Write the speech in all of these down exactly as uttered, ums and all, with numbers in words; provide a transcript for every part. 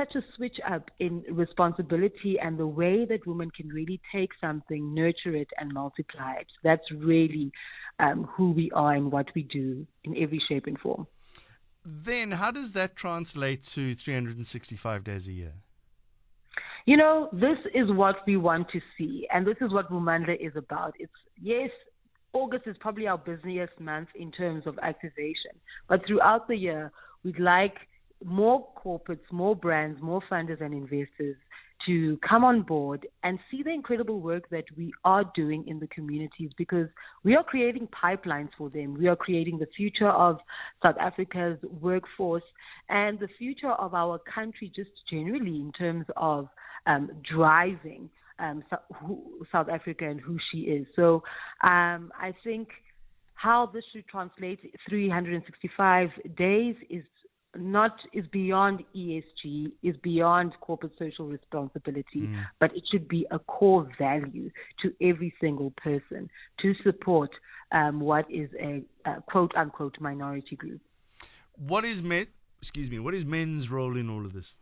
such a switch up in responsibility and the way that women can really take something, nurture it, and multiply it. That's really um, who we are and what we do in every shape and form. Then how does that translate to three hundred sixty-five days a year? You know, this is what we want to see, and this is what Womanda is about. It's, yes, August is probably our busiest month in terms of activation, but throughout the year, we'd like more corporates, more brands, more funders and investors to come on board and see the incredible work that we are doing in the communities, because we are creating pipelines for them. We are creating the future of South Africa's workforce and the future of our country just generally in terms of um, driving um, so, who, South Africa and who she is. So um, I think how this should translate three hundred sixty-five days is not is beyond E S G, is beyond corporate social responsibility, mm. but it should be a core value to every single person to support um, what is a, a quote unquote minority group. What is men? Excuse me. What is men's role in all of this?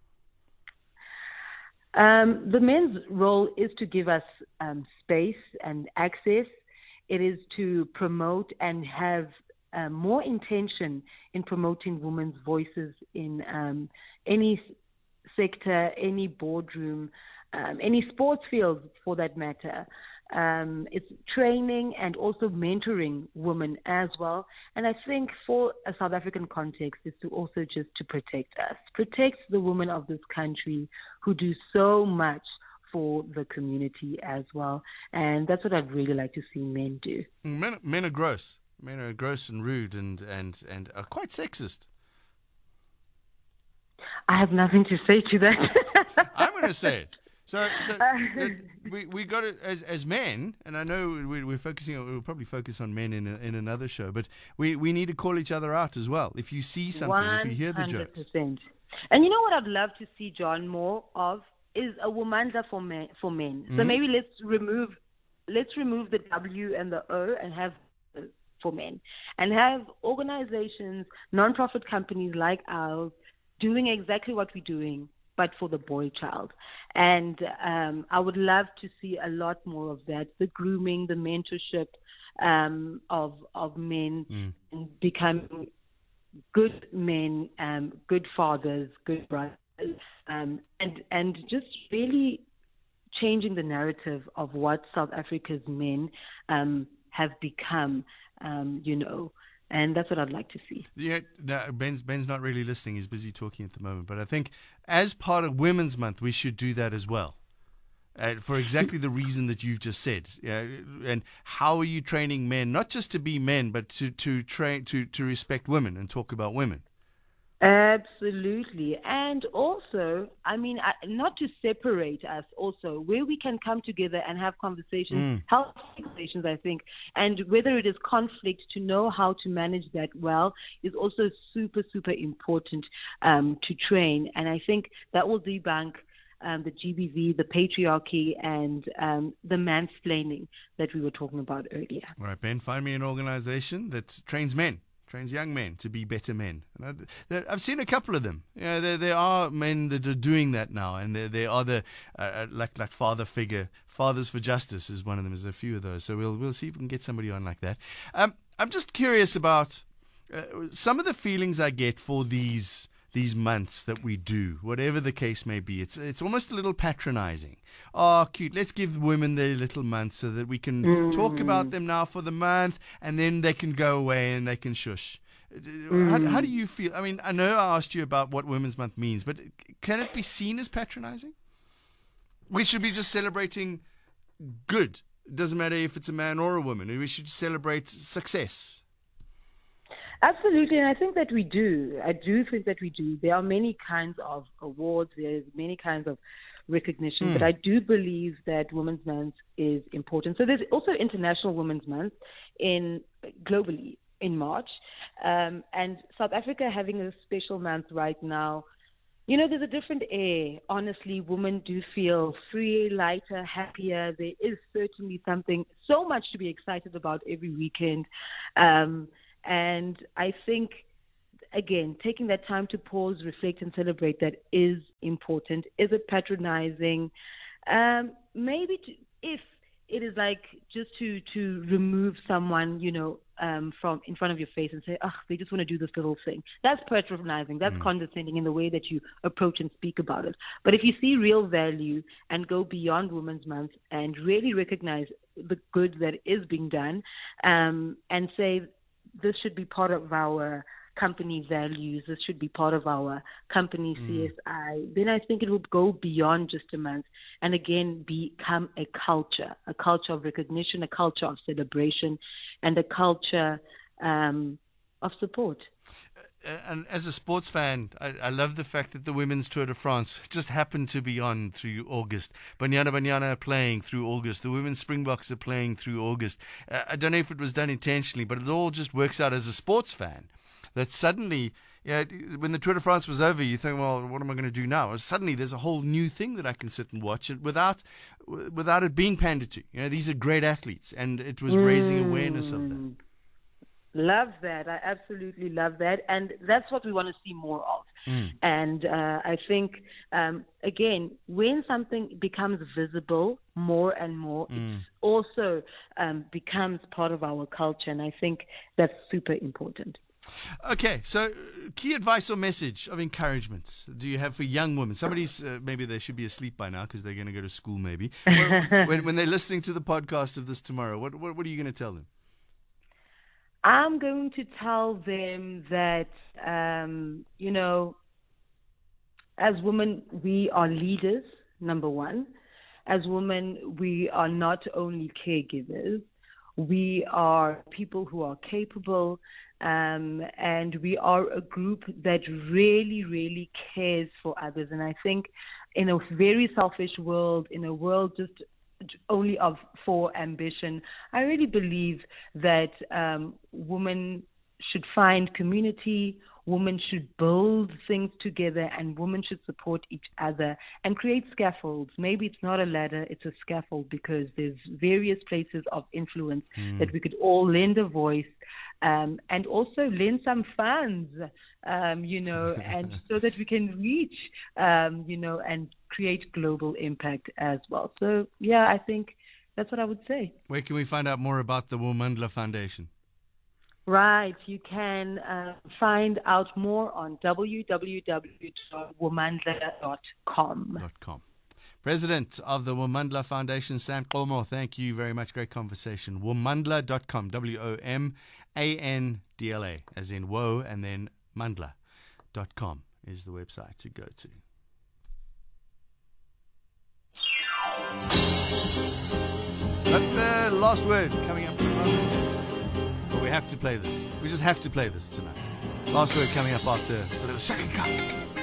Um, the men's role is to give us um, space and access. It is to promote and have Uh, more intention in promoting women's voices in um, any sector, any boardroom, um, any sports field for that matter. Um, it's training and also mentoring women as well. And I think for a South African context is to also just to protect us, protect the women of this country who do so much for the community as well. And that's what I'd really like to see men do. Men, men are gross. Men are gross and rude and, and, and are quite sexist. I have nothing to say to that. I'm going to say it. So, so uh, we we got it as as men, and I know we, we're focusing on, we'll probably focus on men in a, in another show, but we, we need to call each other out as well. If you see something, if you hear the jokes. And you know what I'd love to see, John, more of is a Womanda for men. For men. Mm-hmm. So maybe let's remove let's remove the W and the O and have for men, and have organizations, non-profit companies like ours doing exactly what we're doing, but for the boy child. And um, I would love to see a lot more of that, the grooming, the mentorship um, of of men, mm. and becoming good men, um, good fathers, good brothers, um, and, and just really changing the narrative of what South Africa's men um, have become. Um, you know, and that's what I'd like to see. Yeah, no, Ben's Ben's not really listening. He's busy talking at the moment. But I think as part of Women's Month, we should do that as well, uh, for exactly the reason that you've just said. Yeah, and how are you training men, not just to be men, but to to train to to respect women and talk about women? Absolutely. And also, I mean, not to separate us also, where we can come together and have conversations, mm. healthy conversations, I think, and whether it is conflict, to know how to manage that well is also super, super important um, to train. And I think that will debunk um, the G B V, the patriarchy, and um, the mansplaining that we were talking about earlier. All right, Ben, find me an organization that trains men. Trains young men to be better men. And I, I've seen a couple of them. You know, there, there are men that are doing that now, and there, there are the uh, like like father figure, Fathers for Justice is one of them. There's a few of those. So we'll we'll see if we can get somebody on like that. Um, I'm just curious about uh, some of the feelings I get for these these months that we do, whatever the case may be. It's it's almost a little patronizing. Oh, cute. Let's give women their little months so that we can mm. talk about them now for the month, and then they can go away and they can shush. Mm. How, how do you feel? I mean, I know I asked you about what Women's Month means, but can it be seen as patronizing? We should be just celebrating good. It doesn't matter if it's a man or a woman. We should celebrate success. Absolutely, and I think that we do. I do think that we do. There are many kinds of awards. There's many kinds of recognition, mm. but I do believe that Women's Month is important. So there's also International Women's Month in globally in March, um, and South Africa having a special month right now. You know, there's a different air. Honestly, women do feel free, lighter, happier. There is certainly something, so much to be excited about every weekend. Um, And I think again, taking that time to pause, reflect, and celebrate that is important. Is it patronizing? Um, maybe to, if it is like just to, to remove someone, you know, um, from in front of your face and say, oh, they just want to do this little thing. That's patronizing. That's mm. condescending in the way that you approach and speak about it. But if you see real value and go beyond Women's Month and really recognize the good that is being done, um, and say this should be part of our company values, this should be part of our company mm. C S I, then I think it will go beyond just a month and again become a culture, a culture of recognition, a culture of celebration, and a culture um, of support. And as a sports fan, I, I love the fact that the Women's Tour de France just happened to be on through August. Banyana Banyana are playing through August. The Women's Springboks are playing through August. Uh, I don't know if it was done intentionally, but it all just works out as a sports fan. That suddenly, you know, when the Tour de France was over, you think, well, what am I going to do now? Suddenly there's a whole new thing that I can sit and watch it without without it being pandered to. You know, these are great athletes, and it was mm. raising awareness of them. Love that. I absolutely love that. And that's what we want to see more of. Mm. And uh, I think, um, again, when something becomes visible more and more, mm. it also um, becomes part of our culture. And I think that's super important. Okay, so key advice or message of encouragement do you have for young women? Somebody's, uh, maybe they should be asleep by now because they're going to go to school maybe. when, when they're listening to the podcast of this tomorrow, what, what, what are you going to tell them? I'm going to tell them that, um, you know, as women, we are leaders, number one. As women, we are not only caregivers, we are people who are capable, um, and we are a group that really, really cares for others. And I think in a very selfish world, in a world just only of for ambition, I really believe that um, women should find community, women should build things together, and women should support each other and create scaffolds. Maybe it's not a ladder, it's a scaffold, because there's various places of influence mm. that we could all lend a voice, um, and also lend some funds, um, you know, and so that we can reach, um, you know, and create global impact as well. So, yeah, I think that's what I would say. Where can we find out more about the Womandla Foundation? Right. You can uh, find out more on w w w dot womandla dot com. .com. President of the Womandla Foundation, Sam Qomo, thank you very much. Great conversation. womandla dot com, W O M A N D L A, as in woe, and then mandla dot com is the website to go to. But the last word coming up in a moment. But we have to play this. We just have to play this tonight. Last word coming up after a little shakaka.